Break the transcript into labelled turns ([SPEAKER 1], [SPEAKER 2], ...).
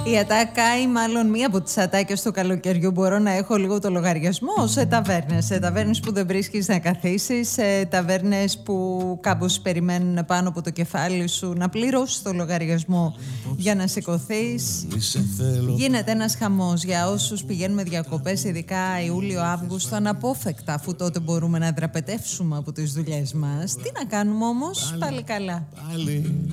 [SPEAKER 1] Η ατάκα ή μάλλον μία από τις ατάκες του καλοκαιριού μπορώ να έχω λίγο το λογαριασμό σε ταβέρνες. Σε ταβέρνες που δεν βρίσκεις να καθίσεις, σε ταβέρνες που κάπως περιμένουν πάνω από το κεφάλι σου να πληρώσεις το λογαριασμό για να σηκωθείς. Γίνεται ένας χαμός για όσους πηγαίνουμε διακοπές, ειδικά Ιούλιο-Αύγουστο, αναπόφευκτα, αφού τότε μπορούμε να δραπετεύσουμε από τις δουλειές μας. Τι να κάνουμε όμως, πάλι καλά.